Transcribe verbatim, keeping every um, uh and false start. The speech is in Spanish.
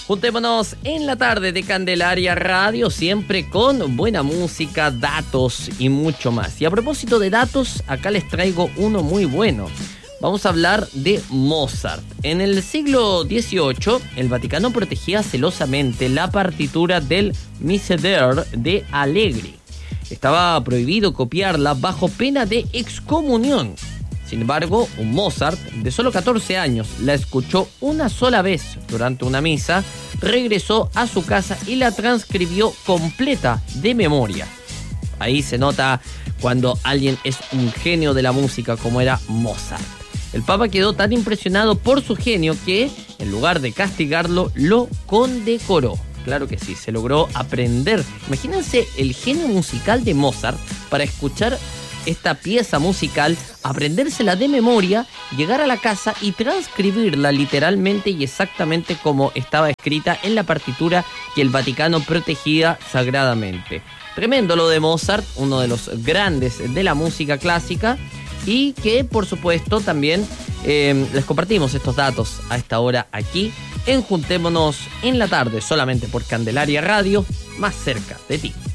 Juntémonos en la tarde de Candelaria Radio, siempre con buena música, datos y mucho más. Y a propósito de datos, acá les traigo uno muy bueno. Vamos a hablar de Mozart. En el siglo dieciocho, el Vaticano protegía celosamente la partitura del Miserere de Allegri. Estaba prohibido copiarla bajo pena de excomunión. Sin embargo, un Mozart de solo catorce años la escuchó una sola vez durante una misa, regresó a su casa y la transcribió completa de memoria. Ahí se nota cuando alguien es un genio de la música como era Mozart. El Papa quedó tan impresionado por su genio que, en lugar de castigarlo, lo condecoró. Claro que sí, se logró aprender. Imagínense el genio musical de Mozart para escuchar esta pieza musical, aprendérsela de memoria, llegar a la casa y transcribirla literalmente y exactamente como estaba escrita en la partitura que el Vaticano protegía sagradamente. Tremendo lo de Mozart, uno de los grandes de la música clásica, y que por supuesto también eh, les compartimos estos datos a esta hora aquí en Juntémonos en la tarde, solamente por Candelaria Radio, más cerca de ti.